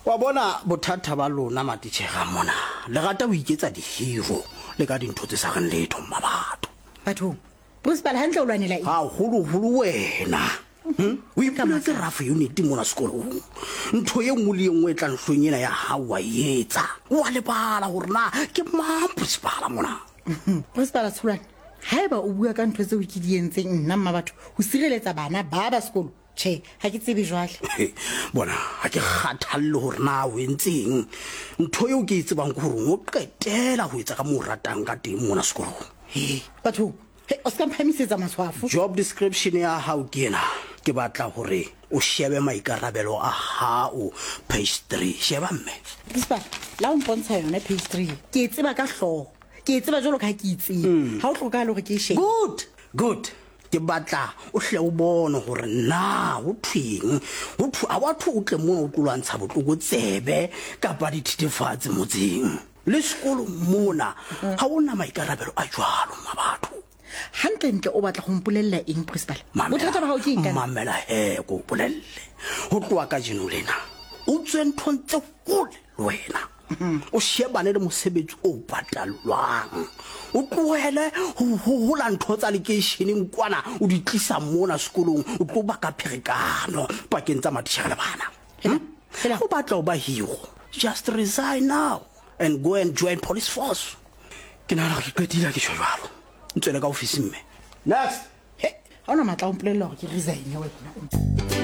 wa bona bothata ba lona matitjhega mona le rata ho iketsa di-hero le ka dintho tse sa reng letho batho principal hantle o lwanela eng haholoholo wena o ipoletse rafa unity mona sekolong ntho ye nngwe le ye nngwe e tla nhlong ena ya hao wa etsa wa lebala gore na ke mang principala mona principal Tshulane haeba o bua ka ntho tseo ke di entseng nna mma batho ho sireletsa bana ba ba sekolo che ha ke tsebe jwale bona ha ke kgathalle gore na o entseng ntho eo ke e tsebang ke gore o qetela ho etsa ka mo ratang ka teng mona sekolong batho o ska mphamisetsa matshwafo job description ya hao ke ena ke batla gore o shebe maikarabelo a hao page 3 sheba mme principal la o mpontsha yona page 3 ke e tseba ka hlogo ke e tseba jalo ka ke itseng ha o tloka le gore ke she good ke batla o hle o bone gore na o thweng o thu a batho o tle mona o tlolwantsha botloko tsebe kapa dithitefatse motseng le sekolo mona ha ona maikarabelo a jwalo mabatho hantle o batla go mpolella eng principal bothata ba hao ke eng kana mamela go bolelle ho tloa ka jeno lena o tsenthontse gole wena o shebane le mosebetsi o patalwang o tlohele ho la ntho tsa lekeišeneng kwana o di tlisa mona sekolong o tlo baka pherekano pakeng tsa matitjhere le bana o batla o ba hero just resign now and go and join police force ke nana ke qetile ke jwalo ntswele ka office mme next ha ona matla o mpolella gore ke resign wena